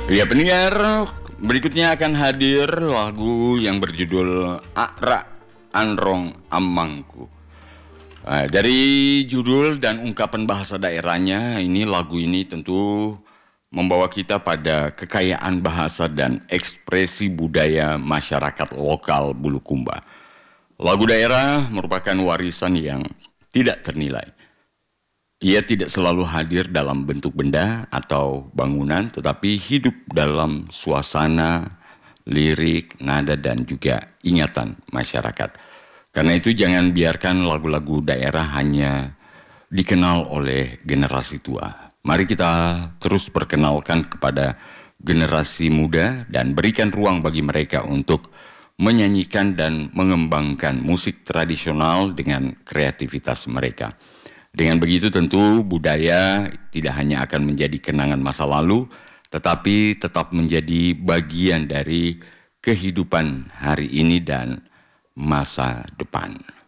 Ya pendengar, berikutnya akan hadir lagu yang berjudul Akra Anrong Amangku. Dari judul dan ungkapan bahasa daerahnya, lagu ini tentu membawa kita pada kekayaan bahasa dan ekspresi budaya masyarakat lokal Bulukumba. Lagu daerah merupakan warisan yang tidak ternilai. Ia tidak selalu hadir dalam bentuk benda atau bangunan, tetapi hidup dalam suasana, lirik, nada, dan juga ingatan masyarakat. Karena itu jangan biarkan lagu-lagu daerah hanya dikenal oleh generasi tua. Mari kita terus perkenalkan kepada generasi muda dan berikan ruang bagi mereka untuk menyanyikan dan mengembangkan musik tradisional dengan kreativitas mereka. Dengan begitu tentu budaya tidak hanya akan menjadi kenangan masa lalu, tetapi tetap menjadi bagian dari kehidupan hari ini dan masa depan.